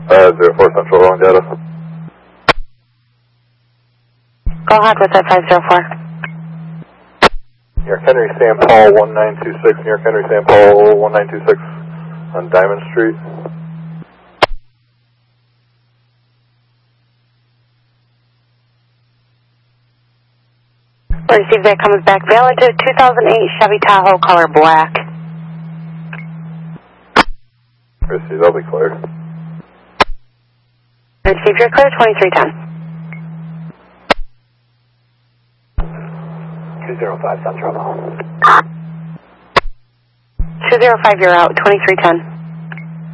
04 Central, wrong data. Go ahead with that 504. New York Henry, St. Paul 1926, New York Henry, St. Paul 1926 on Diamond Street. Receive that, comes back valid to 2008 Chevy Tahoe, color black. Receive, that'll be clear. Receive your clear, 2310. 205 Central. 205, you're out, 2310.